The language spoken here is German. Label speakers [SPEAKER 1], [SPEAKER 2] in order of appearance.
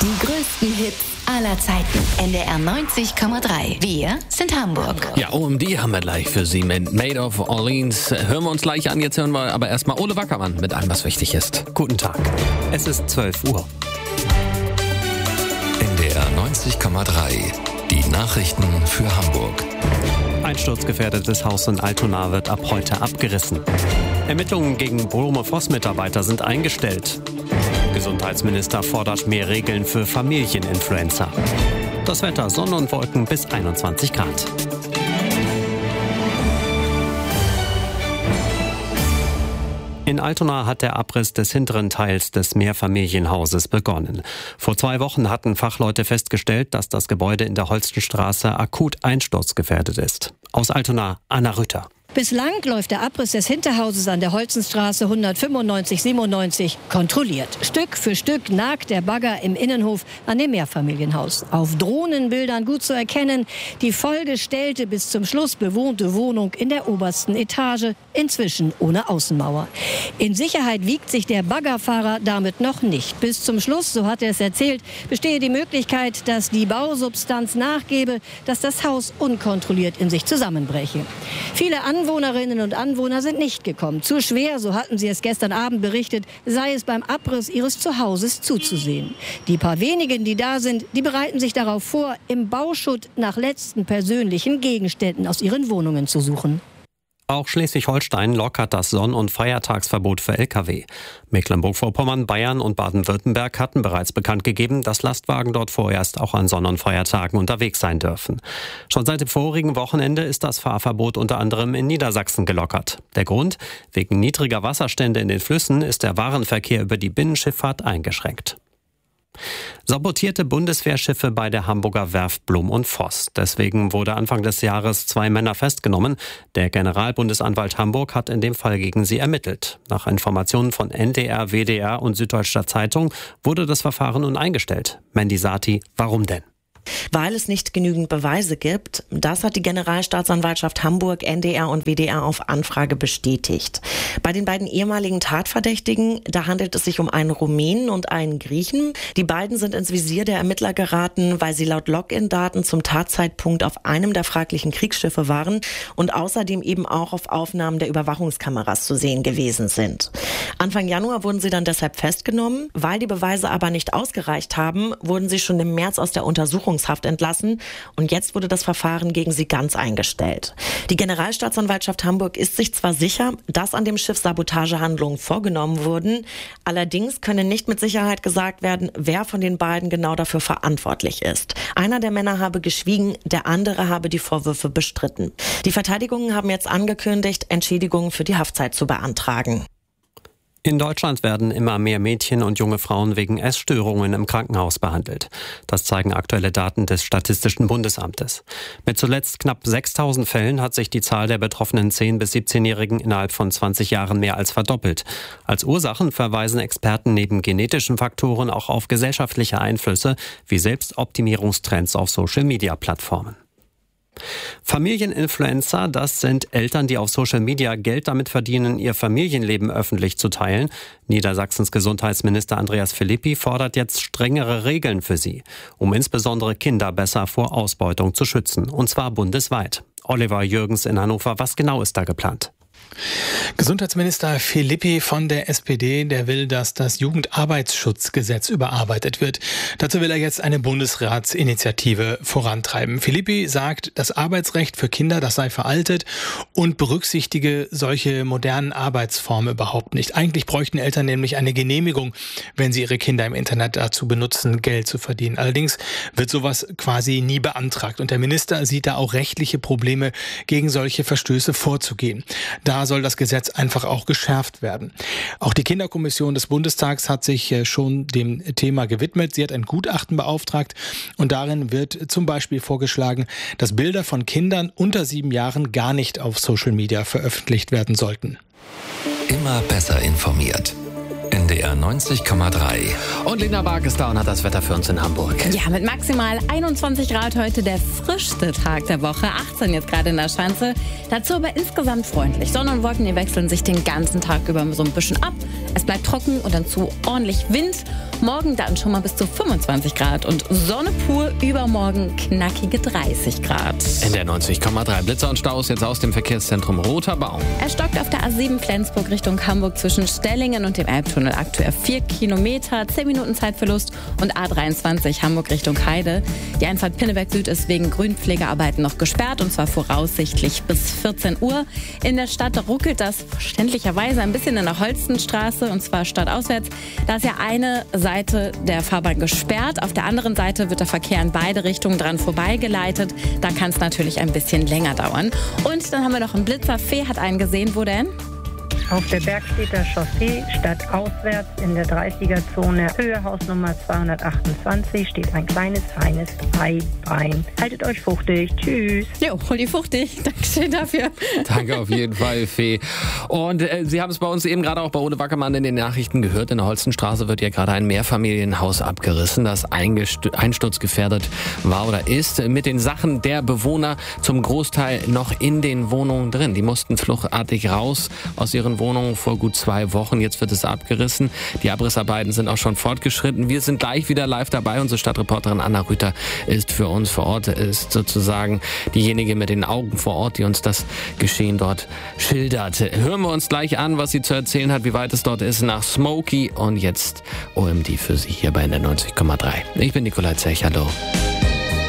[SPEAKER 1] Die größten Hits aller Zeiten. NDR 90,3. Wir sind Hamburg.
[SPEAKER 2] Ja, OMD haben wir gleich für Sie mit Made of Orleans. Hören wir uns gleich an. Jetzt hören wir aber erstmal Ole Wackermann mit allem, was wichtig ist. Guten Tag. Es ist 12 Uhr.
[SPEAKER 3] NDR 90,3. Die Nachrichten für Hamburg.
[SPEAKER 2] Einsturzgefährdetes Haus in Altona wird ab heute abgerissen. Ermittlungen gegen Brome-Voss-Mitarbeiter sind eingestellt. Gesundheitsminister fordert mehr Regeln für Familieninfluencer. Das Wetter: Sonne und Wolken bis 21 Grad. In Altona hat der Abriss des hinteren Teils des Mehrfamilienhauses begonnen. Vor 2 Wochen hatten Fachleute festgestellt, dass das Gebäude in der Holstenstraße akut einsturzgefährdet ist. Aus Altona, Anna Rütter.
[SPEAKER 4] Bislang läuft der Abriss des Hinterhauses an der Holzenstraße 195/97 kontrolliert. Stück für Stück nagt der Bagger im Innenhof an dem Mehrfamilienhaus. Auf Drohnenbildern gut zu erkennen, die vollgestellte, bis zum Schluss bewohnte Wohnung in der obersten Etage, inzwischen ohne Außenmauer. In Sicherheit wiegt sich der Baggerfahrer damit noch nicht. Bis zum Schluss, so hat er es erzählt, bestehe die Möglichkeit, dass die Bausubstanz nachgebe, dass das Haus unkontrolliert in sich zusammenbreche. Viele Anwohnerinnen und Anwohner sind nicht gekommen. Zu schwer, so hatten sie es gestern Abend berichtet, sei es beim Abriss ihres Zuhauses zuzusehen. Die paar wenigen, die da sind, die bereiten sich darauf vor, im Bauschutt nach letzten persönlichen Gegenständen aus ihren Wohnungen zu suchen.
[SPEAKER 2] Auch Schleswig-Holstein lockert das Sonn- und Feiertagsverbot für Lkw. Mecklenburg-Vorpommern, Bayern und Baden-Württemberg hatten bereits bekannt gegeben, dass Lastwagen dort vorerst auch an Sonn- und Feiertagen unterwegs sein dürfen. Schon seit dem vorigen Wochenende ist das Fahrverbot unter anderem in Niedersachsen gelockert. Der Grund: wegen niedriger Wasserstände in den Flüssen ist der Warenverkehr über die Binnenschifffahrt eingeschränkt. Sabotierte Bundeswehrschiffe bei der Hamburger Werft Blum und Voss. Deswegen wurde Anfang des Jahres 2 Männer festgenommen. Der Generalbundesanwalt Hamburg hat in dem Fall gegen sie ermittelt. Nach Informationen von NDR, WDR und Süddeutscher Zeitung wurde das Verfahren nun eingestellt. Mandy Sati, warum denn?
[SPEAKER 5] Weil es nicht genügend Beweise gibt. Das hat die Generalstaatsanwaltschaft Hamburg, NDR und WDR auf Anfrage bestätigt. Bei den beiden ehemaligen Tatverdächtigen, da handelt es sich um einen Rumänen und einen Griechen. Die beiden sind ins Visier der Ermittler geraten, weil sie laut Login-Daten zum Tatzeitpunkt auf einem der fraglichen Kriegsschiffe waren und außerdem eben auch auf Aufnahmen der Überwachungskameras zu sehen gewesen sind. Anfang Januar wurden sie dann deshalb festgenommen. Weil die Beweise aber nicht ausgereicht haben, wurden sie schon im März aus der Untersuchungshaft entlassen und jetzt wurde das Verfahren gegen sie ganz eingestellt. Die Generalstaatsanwaltschaft Hamburg ist sich zwar sicher, dass an dem Schiff Sabotagehandlungen vorgenommen wurden, allerdings könne nicht mit Sicherheit gesagt werden, wer von den beiden genau dafür verantwortlich ist. Einer der Männer habe geschwiegen, der andere habe die Vorwürfe bestritten. Die Verteidigungen haben jetzt angekündigt, Entschädigungen für die Haftzeit zu beantragen.
[SPEAKER 2] In Deutschland werden immer mehr Mädchen und junge Frauen wegen Essstörungen im Krankenhaus behandelt. Das zeigen aktuelle Daten des Statistischen Bundesamtes. Mit zuletzt knapp 6.000 Fällen hat sich die Zahl der betroffenen 10- bis 17-Jährigen innerhalb von 20 Jahren mehr als verdoppelt. Als Ursachen verweisen Experten neben genetischen Faktoren auch auf gesellschaftliche Einflüsse wie Selbstoptimierungstrends auf Social-Media-Plattformen. Familieninfluencer, das sind Eltern, die auf Social Media Geld damit verdienen, ihr Familienleben öffentlich zu teilen. Niedersachsens Gesundheitsminister Andreas Philippi fordert jetzt strengere Regeln für sie, um insbesondere Kinder besser vor Ausbeutung zu schützen. Und zwar bundesweit. Oliver Jürgens in Hannover, was genau ist da geplant?
[SPEAKER 6] Gesundheitsminister Philippi von der SPD, der will, dass das Jugendarbeitsschutzgesetz überarbeitet wird. Dazu will er jetzt eine Bundesratsinitiative vorantreiben. Philippi sagt, das Arbeitsrecht für Kinder, das sei veraltet und berücksichtige solche modernen Arbeitsformen überhaupt nicht. Eigentlich bräuchten Eltern nämlich eine Genehmigung, wenn sie ihre Kinder im Internet dazu benutzen, Geld zu verdienen. Allerdings wird sowas quasi nie beantragt und der Minister sieht da auch rechtliche Probleme, gegen solche Verstöße vorzugehen. Da soll das Gesetz einfach auch geschärft werden. Auch die Kinderkommission des Bundestags hat sich schon dem Thema gewidmet. Sie hat ein Gutachten beauftragt und darin wird zum Beispiel vorgeschlagen, dass Bilder von Kindern unter 7 Jahren gar nicht auf Social Media veröffentlicht werden sollten.
[SPEAKER 3] Immer besser informiert. NDR 90,3.
[SPEAKER 2] Und Lena Bark ist da und hat das Wetter für uns in Hamburg.
[SPEAKER 7] Ja, mit maximal 21 Grad heute der frischste Tag der Woche. 18 jetzt gerade in der Schanze. Dazu aber insgesamt freundlich. Sonne und Wolken, die wechseln sich den ganzen Tag über so ein bisschen ab. Es bleibt trocken und dazu ordentlich Wind. Morgen dann schon mal bis zu 25 Grad und Sonne pur, übermorgen knackige 30 Grad.
[SPEAKER 2] NDR 90,3 Blitzer und Staus jetzt aus dem Verkehrszentrum Roter Baum.
[SPEAKER 7] Er stockt auf der A7 Flensburg Richtung Hamburg zwischen Stellingen und dem Elbtunnel. Aktuell 4 Kilometer, 10 Minuten Zeitverlust und A23 Hamburg Richtung Heide. Die Einfahrt Pinneberg Süd ist wegen Grünpflegearbeiten noch gesperrt und zwar voraussichtlich bis 14 Uhr. In der Stadt ruckelt das verständlicherweise ein bisschen in der Holstenstraße und zwar stadtauswärts. Da ist ja eine Seite der Fahrbahn gesperrt. Auf der anderen Seite wird der Verkehr in beide Richtungen dran vorbeigeleitet. Da kann es natürlich ein bisschen länger dauern. Und dann haben wir noch einen Blitzer. Fee hat einen gesehen. Wo denn?
[SPEAKER 8] Auf der Bergstedter Chaussee, stadtauswärts in der 30er-Zone, Höhe Hausnummer 228, steht ein kleines, feines Eibein. Haltet euch fuchtig. Tschüss.
[SPEAKER 7] Jo, hol die fuchtig. Dankeschön dafür.
[SPEAKER 2] Danke auf jeden Fall, Fee. Und Sie haben es bei uns eben gerade auch bei Ole Wackermann in den Nachrichten gehört. In der Holstenstraße wird ja gerade ein Mehrfamilienhaus abgerissen, das einsturzgefährdet war oder ist. Mit den Sachen der Bewohner zum Großteil noch in den Wohnungen drin. Die mussten fluchtartig raus aus ihren Wohnungen vor gut 2 Wochen. Jetzt wird es abgerissen. Die Abrissarbeiten sind auch schon fortgeschritten. Wir sind gleich wieder live dabei. Unsere Stadtreporterin Anna Rüther ist für uns vor Ort, ist sozusagen diejenige mit den Augen vor Ort, die uns das Geschehen dort schildert. Hören wir uns gleich an, was sie zu erzählen hat, wie weit es dort ist, nach Smokey und jetzt OMD für Sie hier bei NDR 90,3. Ich bin Nikolai Zech, hallo.